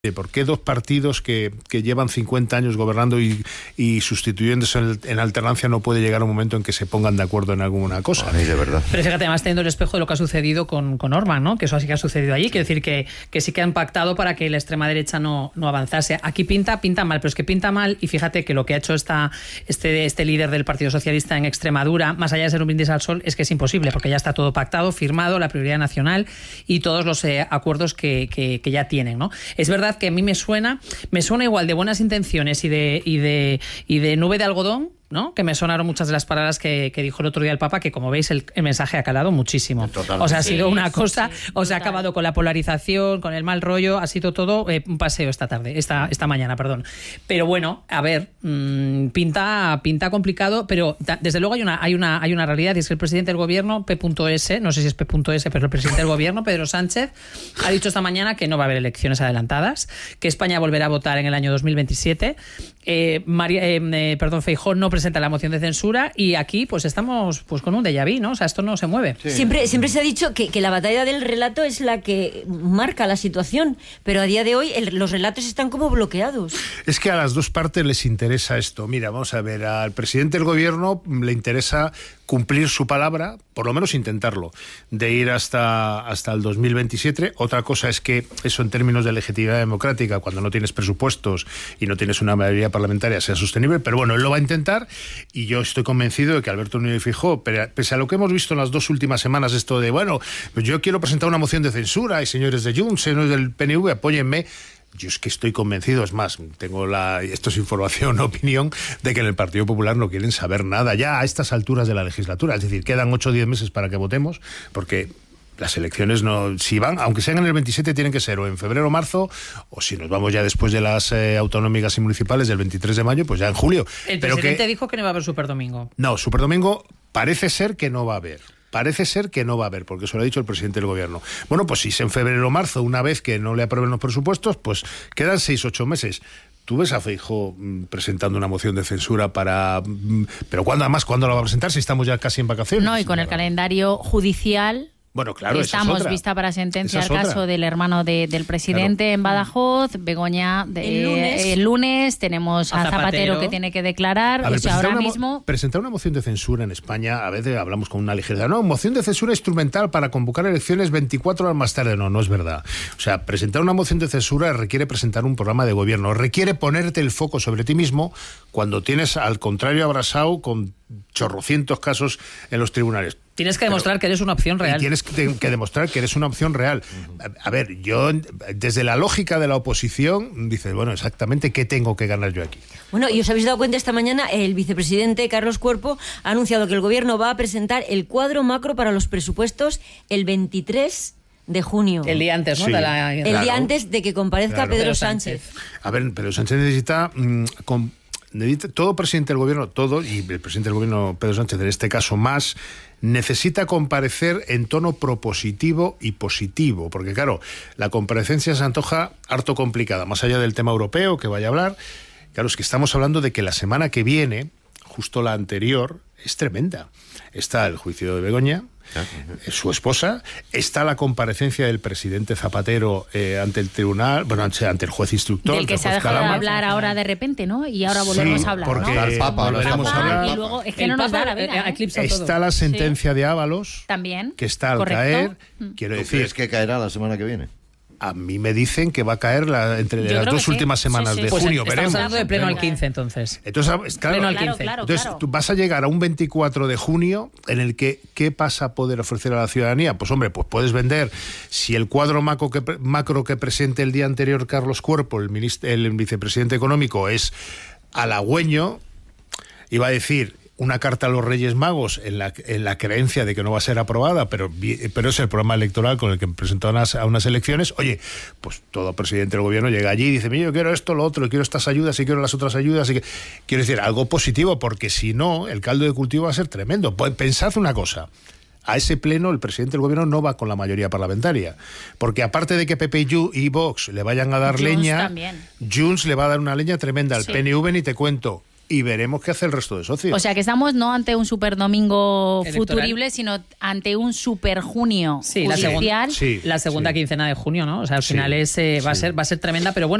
¿Por qué dos partidos que llevan 50 años gobernando y sustituyéndose en alternancia no puede llegar un momento en que se pongan de acuerdo en alguna cosa? A mí de verdad. Pero fíjate, además teniendo el espejo de lo que ha sucedido con Orbán, ¿no? Que eso sí que ha sucedido allí. Quiero decir que sí que han pactado para que la extrema derecha no avanzase. Aquí pinta mal, pero es que pinta mal, y fíjate que lo que ha hecho este líder del Partido Socialista en Extremadura, más allá de ser un brindis al sol, es que es imposible, porque ya está todo pactado, firmado, la prioridad nacional y todos los acuerdos que ya tienen, ¿no? Es verdad que a mí me suena igual de buenas intenciones y de nube de algodón, ¿no? Que me sonaron muchas de las palabras que dijo el otro día el Papa, que como veis el mensaje ha calado muchísimo. Totalmente. O sea, ha sido una cosa, ha acabado con la polarización, con el mal rollo, ha sido todo un paseo esta mañana, perdón. Pero bueno, a ver, pinta complicado, pero desde luego hay una realidad, y es que el presidente del gobierno, P.S., no sé si es P.S., pero el presidente del gobierno, Pedro Sánchez, ha dicho esta mañana que no va a haber elecciones adelantadas, que España volverá a votar en el año 2027. Feijóo no presenta la moción de censura, y aquí pues estamos pues con un déjà vu, ¿no? O sea, esto no se mueve. Sí. Siempre se ha dicho que la batalla del relato es la que marca la situación, pero a día de hoy los relatos están como bloqueados. Es que a las dos partes les interesa esto. Mira, vamos a ver, al presidente del gobierno le interesa cumplir su palabra, por lo menos intentarlo, de ir hasta el 2027. Otra cosa es que eso en términos de legitimidad democrática, cuando no tienes presupuestos y no tienes una mayoría parlamentaria, sea sostenible, pero bueno, él lo va a intentar, y yo estoy convencido de que Alberto Núñez Feijóo, pese a lo que hemos visto en las dos últimas semanas, esto de, bueno, pues yo quiero presentar una moción de censura, y señores de Junts, señores del PNV, apóyenme. Yo es que estoy convencido, es más, esto es información, opinión, de que en el Partido Popular no quieren saber nada ya a estas alturas de la legislatura. Es decir, quedan 8 o 10 meses para que votemos, porque las elecciones no, si van, aunque sean en el 27, tienen que ser o en febrero o marzo, o si nos vamos ya después de las autonómicas y municipales del 23 de mayo, pues ya en julio. El presidente dijo que no va a haber Superdomingo. No, Superdomingo parece ser que no va a haber. Porque eso lo ha dicho el presidente del gobierno. Bueno, pues si es en febrero o marzo, una vez que no le aprueben los presupuestos, pues quedan 6 o 8 meses. ¿Tú ves a Feijóo presentando una moción de censura para... Pero ¿cuándo la va a presentar si estamos ya casi en vacaciones? No, y con el calendario judicial... Bueno, claro, estamos vista para sentencia el caso del hermano del presidente, claro, en Badajoz, Begoña el lunes tenemos a Zapatero que tiene que declarar. A ver, mismo presentar una moción de censura en España, a veces hablamos con una ligereza, no, moción de censura instrumental para convocar elecciones 24 horas más tarde, no es verdad. O sea, presentar una moción de censura requiere presentar un programa de gobierno, requiere ponerte el foco sobre ti mismo cuando tienes al contrario abrasado con chorrocientos casos en los tribunales. Tienes que demostrar que eres una opción real. Y tienes que demostrar que eres una opción real. A ver, yo, desde la lógica de la oposición, dices, bueno, exactamente, ¿qué tengo que ganar yo aquí? Bueno, y os habéis dado cuenta esta mañana, el vicepresidente Carlos Cuerpo ha anunciado que el gobierno va a presentar el cuadro macro para los presupuestos el 23 de junio. El día antes, ¿no? Sí, día antes de que comparezca Pedro Sánchez. A ver, Pedro Sánchez necesita... todo presidente del gobierno, y el presidente del gobierno, Pedro Sánchez, en este caso más, necesita comparecer en tono propositivo y positivo, porque claro, la comparecencia se antoja harto complicada, más allá del tema europeo que vaya a hablar. Claro, es que estamos hablando de que la semana que viene, justo la anterior, es tremenda. Está el juicio de Begoña, su esposa, está la comparecencia del presidente Zapatero ante el tribunal, bueno, ante el juez instructor. Del que se ha dejado de hablar ahora de repente, ¿no? Y ahora volvemos a hablar, porque ¿no? El Papa, volveremos a hablar. Y luego es que no nos da la vida. Está la sentencia de Ábalos, también, que está al caer. Quiero decir, ¿crees que caerá la semana que viene? A mí me dicen que va a caer entre las dos últimas semanas de junio. Pues estamos hablando de pleno al 15, entonces. Entonces, claro, tú vas a llegar a un 24 de junio en el que, ¿qué vas a poder ofrecer a la ciudadanía? Pues hombre, pues puedes vender, si el cuadro macro que presente el día anterior Carlos Cuerpo, el vicepresidente económico, es halagüeño, iba a decir... una carta a los Reyes Magos en la creencia de que no va a ser aprobada, pero es el programa electoral con el que presentó a unas elecciones. Oye, pues todo presidente del gobierno llega allí y dice, mira, yo quiero esto, lo otro, quiero estas ayudas y quiero las otras ayudas. Quiero decir, algo positivo, porque si no, el caldo de cultivo va a ser tremendo. Pensad una cosa. A ese pleno el presidente del gobierno no va con la mayoría parlamentaria, porque aparte de que PP y Vox le vayan a dar leña, Junts le va a dar una leña tremenda al PNV, ni te cuento. y veremos qué hace el resto de socios. O sea, que estamos no ante un super domingo futurible, sino ante un super junio judicial. La segunda quincena de junio, ¿no? O sea, al final va a ser tremenda, pero bueno.